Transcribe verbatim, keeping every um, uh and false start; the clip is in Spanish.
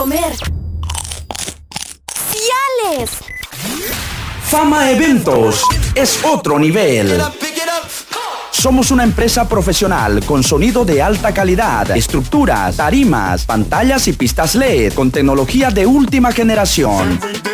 Comer. ¡Ciales! Fama Eventos es otro nivel. Somos una empresa profesional con sonido de alta calidad, estructuras, tarimas, pantallas y pistas L E D con tecnología de última generación.